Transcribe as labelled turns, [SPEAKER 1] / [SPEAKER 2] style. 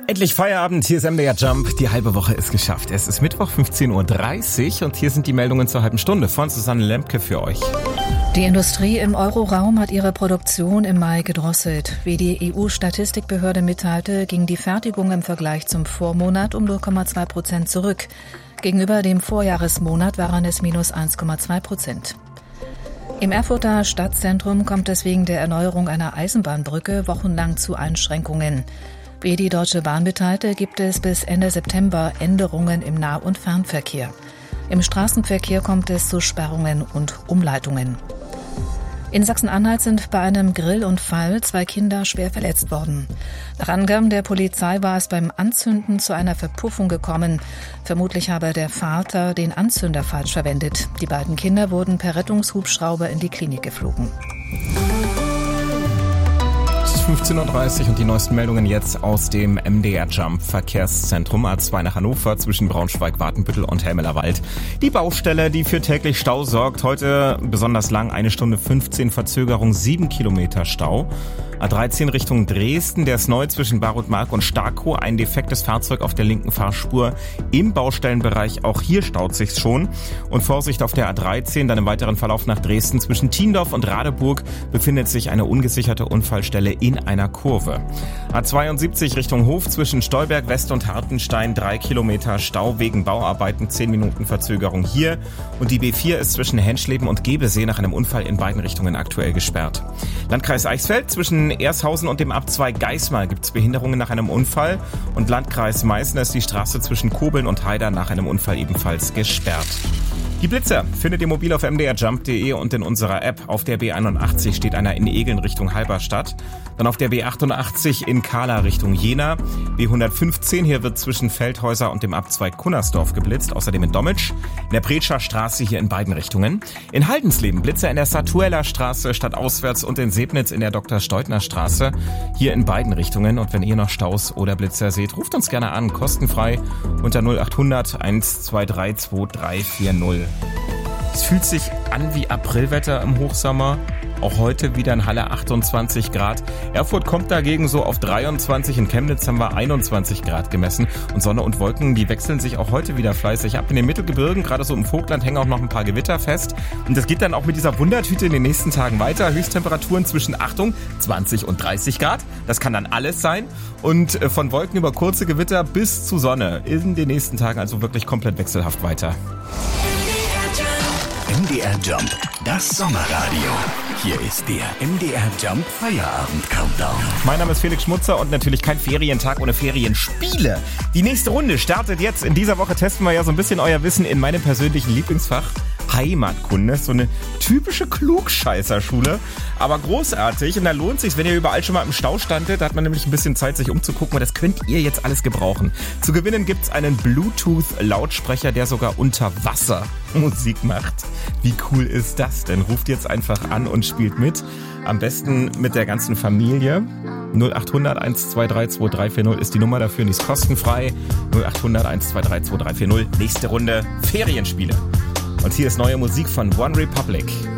[SPEAKER 1] Endlich Feierabend, hier ist MDR Jump, die halbe Woche ist geschafft. Es ist Mittwoch 15.30 Uhr und hier sind die Meldungen zur halben Stunde von Susanne Lemke für euch.
[SPEAKER 2] Die Industrie im Euroraum hat ihre Produktion im Mai gedrosselt. Wie die EU-Statistikbehörde mitteilte, ging die Fertigung im Vergleich zum Vormonat um 0,2% zurück. Gegenüber dem Vorjahresmonat waren es minus 1,2%. Im Erfurter Stadtzentrum kommt es wegen der Erneuerung einer Eisenbahnbrücke wochenlang zu Einschränkungen. Wie die Deutsche Bahn mitteilte, gibt es bis Ende September Änderungen im Nah- und Fernverkehr. Im Straßenverkehr kommt es zu Sperrungen und Umleitungen. In Sachsen-Anhalt sind bei einem Grillunfall 2 Kinder schwer verletzt worden. Nach Angaben der Polizei war es beim Anzünden zu einer Verpuffung gekommen. Vermutlich habe der Vater den Anzünder falsch verwendet. Die beiden Kinder wurden per Rettungshubschrauber in die Klinik geflogen.
[SPEAKER 1] 15.30 Uhr und die neuesten Meldungen jetzt aus dem MDR Jump Verkehrszentrum A2 nach Hannover zwischen Braunschweig, Watenbüttel und Helmelerwald. Die Baustelle, die für täglich Stau sorgt, heute besonders lang, 1 Stunde 15 Verzögerung, 7 Kilometer Stau. A13 Richtung Dresden, der ist neu zwischen Barutmark und Starkow, ein defektes Fahrzeug auf der linken Fahrspur im Baustellenbereich, auch hier staut sich's schon. Und Vorsicht auf der A13, dann im weiteren Verlauf nach Dresden zwischen Tiendorf und Radeburg befindet sich eine ungesicherte Unfallstelle in einer Kurve. A72 Richtung Hof zwischen Stolberg West und Hartenstein, 3 Kilometer Stau wegen Bauarbeiten, 10 Minuten Verzögerung hier. Und die B4 ist zwischen Henschleben und Gebesee nach einem Unfall in beiden Richtungen aktuell gesperrt. Landkreis Eichsfeld zwischen Ershausen und dem Ab2 Geismar gibt es Behinderungen nach einem Unfall. Und Landkreis Meißen ist die Straße zwischen Kobeln und Haidar nach einem Unfall ebenfalls gesperrt. Die Blitzer findet ihr mobil auf mdrjump.de und in unserer App. Auf der B81 steht einer in Egeln Richtung Halberstadt. Dann auf der B88 in Kahla Richtung Jena. B115, hier wird zwischen Feldhäuser und dem Ab2 Kunnersdorf geblitzt. Außerdem in Dommitsch. In der Pretscher Straße hier in beiden Richtungen. In Haldensleben Blitzer in der Satuella Straße stadtauswärts und in Sebnitz in der Dr. Steutner Straße. Hier in beiden Richtungen. Und wenn ihr noch Staus oder Blitzer seht, ruft uns gerne an. Kostenfrei unter 0800 123 2340. Es fühlt sich an wie Aprilwetter im Hochsommer. Auch heute wieder in Halle 28 Grad. Erfurt kommt dagegen so auf 23. In Chemnitz haben wir 21 Grad gemessen. Und Sonne und Wolken, die wechseln sich auch heute wieder fleißig ab. In den Mittelgebirgen, gerade so im Vogtland, hängen auch noch ein paar Gewitter fest. Und das geht dann auch mit dieser Wundertüte in den nächsten Tagen weiter. Höchsttemperaturen zwischen, Achtung, 20 und 30 Grad. Das kann dann alles sein. Und von Wolken über kurze Gewitter bis zu Sonne in den nächsten Tagen also wirklich komplett wechselhaft weiter.
[SPEAKER 3] MDR Jump, das Sommerradio. Hier ist der MDR Jump Feierabend Countdown.
[SPEAKER 1] Mein Name ist Felix Schmutzer und natürlich kein Ferientag ohne Ferienspiele. Die nächste Runde startet jetzt. In dieser Woche testen wir ja so ein bisschen euer Wissen in meinem persönlichen Lieblingsfach Heimatkunde. So eine typische Klugscheißerschule, aber großartig. Und da lohnt sich, wenn ihr überall schon mal im Stau standet. Da hat man nämlich ein bisschen Zeit, sich umzugucken. Und das könnt ihr jetzt alles gebrauchen. Zu gewinnen gibt's einen Bluetooth-Lautsprecher, der sogar unter Wasser Musik macht. Wie cool ist das denn? Ruft jetzt einfach an und spielt mit. Am besten mit der ganzen Familie. 0800 123 2340 ist die Nummer dafür und die ist kostenfrei. 0800 123 2340. Nächste Runde Ferienspiele. Und hier ist neue Musik von One Republic.